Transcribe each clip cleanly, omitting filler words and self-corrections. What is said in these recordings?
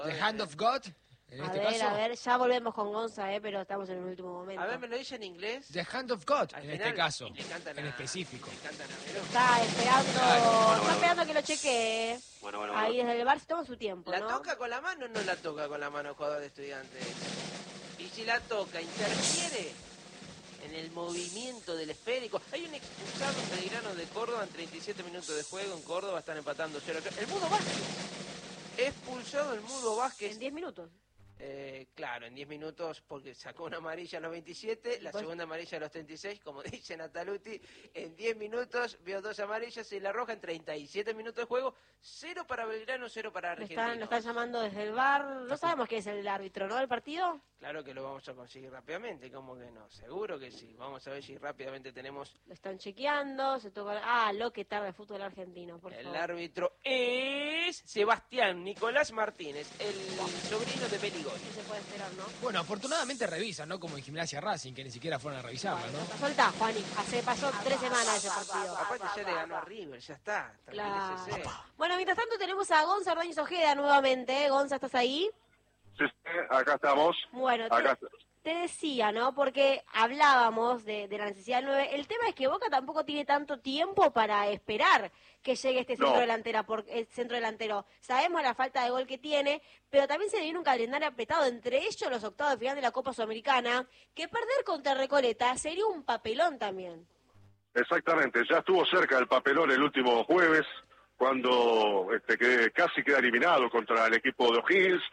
The Hand of God, en este caso. A ver, ya volvemos con Gonza, pero estamos en el último momento. A ver, ¿me lo dice en inglés? The Hand of God, Al en final, este caso, en específico. Está esperando, Claro. está esperando que lo chequee. Bueno. Ahí desde el bar se toma su tiempo, ¿La ¿no? toca con la mano o no la toca con la mano el jugador de Estudiantes? Y si la toca, ¿interfiere en el movimiento del esférico? Hay un expulsado en Belgrano de Córdoba en 37 minutos de juego. En Córdoba están empatando 0. El Mudo Vázquez. Expulsado el Mudo Vázquez. En 10 minutos. Claro, en 10 minutos, porque sacó una amarilla a los 27, la segunda amarilla a los 36, como dice Nataluti, en 10 minutos vio 2 amarillas y la roja en 37 minutos de juego, 0 para Belgrano, 0 para Argentino. Lo están llamando desde el bar, no sabemos quién es el árbitro, ¿no? ¿Del partido? Claro que lo vamos a conseguir rápidamente, ¿cómo que no? Seguro que sí, vamos a ver si rápidamente tenemos... Lo están chequeando, se toca... lo que tarda el fútbol argentino, por favor. El árbitro es Sebastián Nicolás Martínez, el sobrino de Peligoni. ¿Qué se puede esperar, no? Bueno, afortunadamente revisan, ¿no? Como en Gimnasia Racing, que ni siquiera fueron a revisarla, ¿no? Soltá, Juani, pasó 3 semanas ese partido. Aparte ya le ganó a River, ya está, tranquilícese. Bueno, mientras tanto tenemos a Gonza Ordóñez Ojeda nuevamente. Gonza, ¿estás ahí? Sí, acá estamos. Bueno, acá te decía, ¿no? Porque hablábamos de la necesidad del 9. El tema es que Boca tampoco tiene tanto tiempo para esperar que llegue este centro delantero. Sabemos la falta de gol que tiene, pero también se le viene un calendario apretado, entre ellos los octavos de final de la Copa Sudamericana, que perder contra Recoleta sería un papelón también. Exactamente, ya estuvo cerca del papelón el último jueves, cuando que casi queda eliminado contra el equipo de O'Higgins.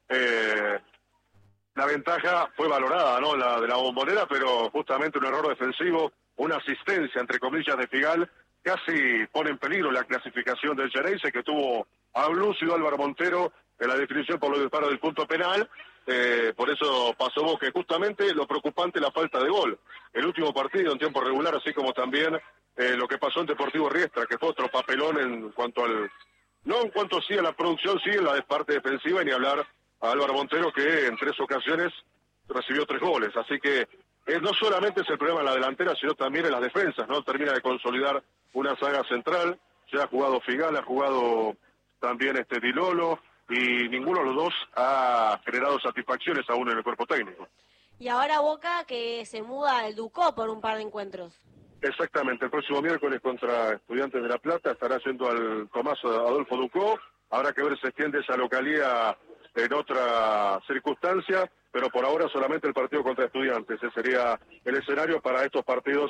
La ventaja fue valorada, ¿no? La de la Bombonera, pero justamente un error defensivo, una asistencia, entre comillas, de Figal, casi pone en peligro la clasificación del Geneise, que tuvo a Lúcido Álvaro Montero en la definición por los disparos del punto penal. Por eso pasó Boca. Justamente lo preocupante la falta de gol. El último partido en tiempo regular, así como también lo que pasó en Deportivo Riestra, que fue otro papelón en cuanto al... No en cuanto sí a la producción, sí en la parte defensiva, y ni hablar a Álvaro Montero, que en 3 ocasiones recibió 3 goles. Así que no solamente es el problema en la delantera, sino también en las defensas, ¿no? Termina de consolidar una saga central. Ya ha jugado Figal, ha jugado también Di Lolo, y ninguno de los dos ha generado satisfacciones aún en el cuerpo técnico. Y ahora Boca que se muda al Ducó por un par de encuentros. Exactamente, el próximo miércoles contra Estudiantes de La Plata estará yendo al Tomás Adolfo Ducó. Habrá que ver si se extiende esa localía en otra circunstancia, pero por ahora solamente el partido contra Estudiantes. Ese sería el escenario para estos partidos,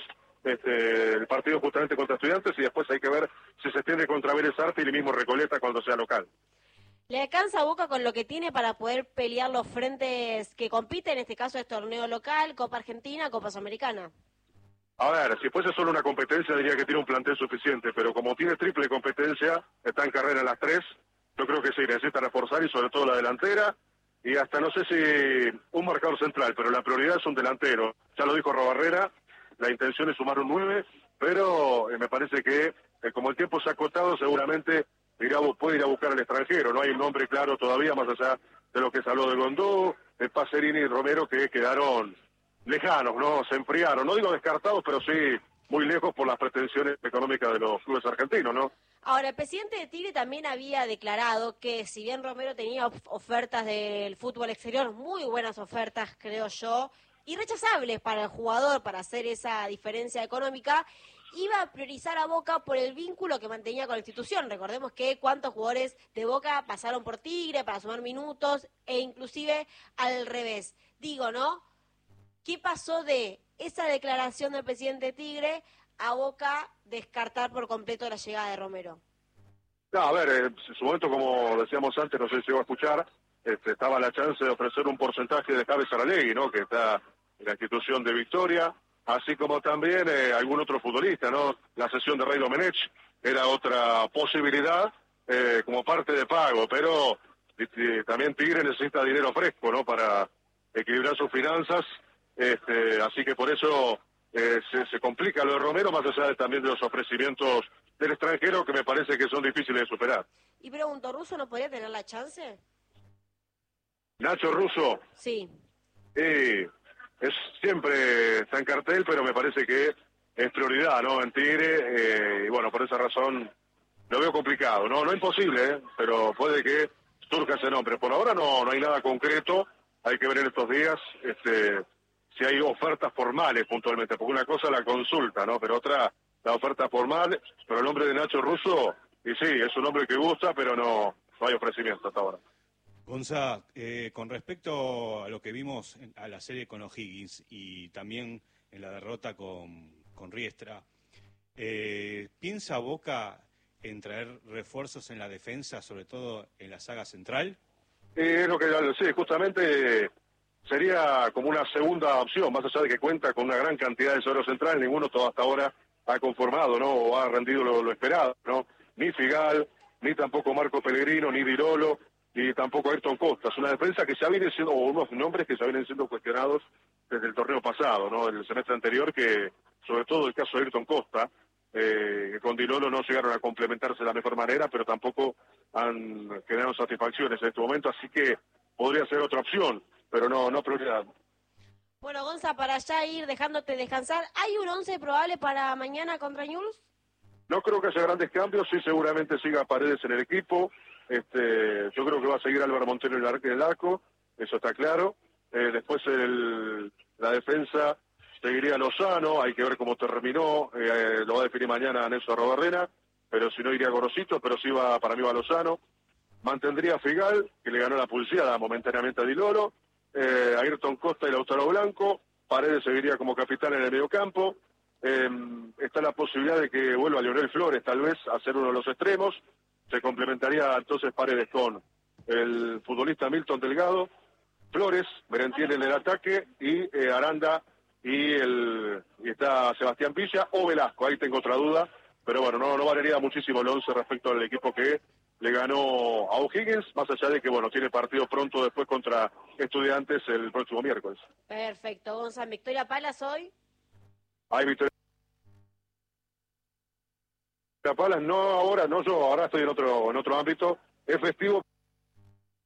el partido justamente contra Estudiantes, y después hay que ver si se extiende contra Vélez Sarsfield y mismo Recoleta cuando sea local. ¿Le alcanza a Boca con lo que tiene para poder pelear los frentes que compiten? En este caso es torneo local, Copa Argentina, Copa Sudamericana. A ver, si fuese solo una competencia diría que tiene un plantel suficiente, pero como tiene triple competencia, está en carrera en las 3, yo creo que sí, necesita reforzar, y sobre todo la delantera, y hasta no sé si un marcador central, pero la prioridad es un delantero. Ya lo dijo Robarrera, la intención es sumar un 9, pero me parece que como el tiempo se ha acotado, seguramente puede ir a buscar al extranjero. No hay un nombre claro todavía, más allá de lo que se habló de Gondó, de Pacerini y Romero, que quedaron lejanos, ¿no? Se enfriaron, no digo descartados, pero sí muy lejos por las pretensiones económicas de los clubes argentinos, ¿no? Ahora, el presidente de Tigre también había declarado que si bien Romero tenía ofertas del fútbol exterior, muy buenas ofertas, creo yo, irrechazables para el jugador, para hacer esa diferencia económica, iba a priorizar a Boca por el vínculo que mantenía con la institución. Recordemos que cuántos jugadores de Boca pasaron por Tigre para sumar minutos, e inclusive al revés. Digo, ¿no? ¿Qué pasó de esa declaración del presidente de Tigre a Boca descartar por completo la llegada de Romero? No, a ver, en su momento, como decíamos antes, no sé si llegó a escuchar, estaba la chance de ofrecer un porcentaje de Javes Saralegui, ¿no? Que está en la institución de Victoria, así como también algún otro futbolista, ¿no? La cesión de Rey Domenech era otra posibilidad como parte de pago, pero también Tigre necesita dinero fresco, ¿no? Para equilibrar sus finanzas, así que por eso se complica lo de Romero, más allá también de los ofrecimientos del extranjero, que me parece que son difíciles de superar. Y pregunto, ¿Russo no podría tener la chance? Nacho Russo. Sí. Siempre está en cartel, pero me parece que es prioridad, ¿no? En Tigre, y bueno, por esa razón lo veo complicado, ¿no? No imposible, pero puede que surja ese nombre. Por ahora no hay nada concreto, hay que ver en estos días si hay ofertas formales puntualmente, porque una cosa es la consulta, ¿no? Pero otra, la oferta formal, pero el nombre de Nacho Russo, y sí, es un nombre que gusta, pero no hay ofrecimiento hasta ahora. Gonza, con respecto a lo que vimos a la serie con O'Higgins y también en la derrota con Riestra, ¿piensa Boca en traer refuerzos en la defensa, sobre todo en la saga central? Es lo que sí, justamente sería como una segunda opción, más allá de que cuenta con una gran cantidad de zagueros centrales, ninguno todo hasta ahora ha conformado, ¿no? O ha rendido lo esperado, ¿no? Ni Figal, ni tampoco Marco Pellegrino, ni Dirolo, ni tampoco Ayrton Costa. Es una defensa que ya viene siendo, o unos nombres que ya vienen siendo cuestionados desde el torneo pasado, ¿no? El semestre anterior, que sobre todo el caso de Ayrton Costa, que con Dirolo no llegaron a complementarse de la mejor manera, pero tampoco han generado satisfacciones en este momento, así que podría ser otra opción, pero no prioridad. Bueno, Gonza, para ya ir dejándote descansar, ¿hay un 11 probable para mañana contra Newell's? No creo que haya grandes cambios, sí seguramente siga Paredes en el equipo, yo creo que va a seguir Álvaro Montero en el arco, eso está claro. Después la defensa seguiría Lozano, hay que ver cómo terminó, lo va a definir mañana Nelson Robarrena, pero si no iría Gorosito, pero sí para mí va Lozano. Mantendría a Figal, que le ganó la pulseada momentáneamente a Diloro, Ayrton Costa y Lautaro Blanco, Paredes seguiría como capitán en el mediocampo. Está la posibilidad de que vuelva Leonel Flores, tal vez, a ser uno de los extremos. Se complementaría entonces Paredes con el futbolista Milton Delgado, Flores, Merentiel en el ataque, y Aranda, y está Sebastián Villa o Velasco. Ahí tengo otra duda, pero bueno, no valería muchísimo el 11 respecto al equipo que le ganó a O'Higgins, más allá de que, bueno, tiene partido pronto después contra Estudiantes el próximo miércoles. Perfecto, Gonza. ¿Victoria Palas hoy? Hay Victoria Palas, no ahora, no yo, ahora estoy en otro ámbito. Es festivo.